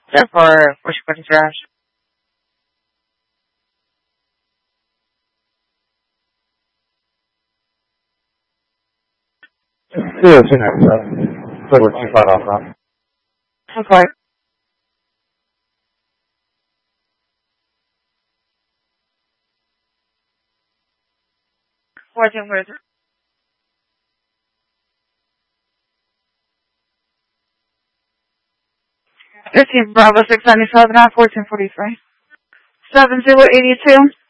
Therefore, push button trash. Yeah, 297. So we're too far off now. Okay. Watching with 15 Bravo 697 at 1443. 7082.